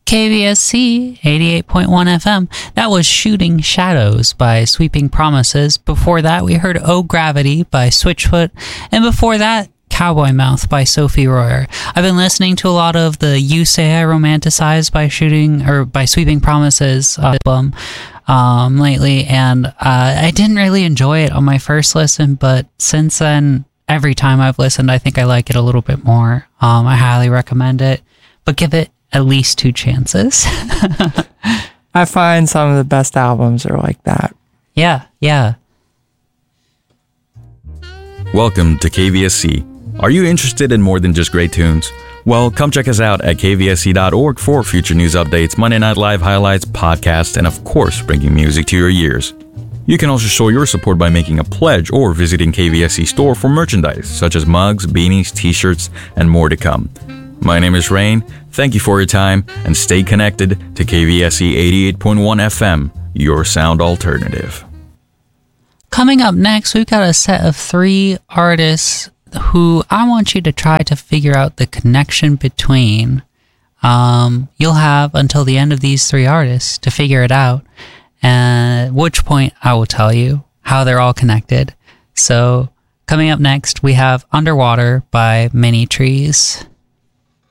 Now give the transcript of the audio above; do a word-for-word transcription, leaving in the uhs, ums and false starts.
K V S C eighty-eight point one F M. That was Shooting Shadows by Sweeping Promises. Before that, we heard Oh Gravity by Switchfoot. And before that, Cowboy Mouth by Sophie Royer. I've been listening to a lot of the You Say I Romanticize by Shooting or by Sweeping Promises album um, lately, and uh, I didn't really enjoy it on my first listen, but since then, every time I've listened, I think I like it a little bit more. Um, I highly recommend it, but give it at least two chances. I find some of the best albums are like that. Yeah, yeah. Welcome to K V S C. Are you interested in more than just great tunes? Well, come check us out at k v s c dot org for future news updates, Monday Night Live highlights, podcasts, and of course, bringing music to your ears. You can also show your support by making a pledge or visiting K V S C store for merchandise, such as mugs, beanies, t-shirts, and more to come. My name is Rain. Thank you for your time, and stay connected to K V S C eighty-eight point one F M, your sound alternative. Coming up next, we've got a set of three artists who I want you to try to figure out the connection between. Um, you'll have until the end of these three artists to figure it out, and at which point I will tell you how they're all connected. So, coming up next, we have Underwater by Many Trees.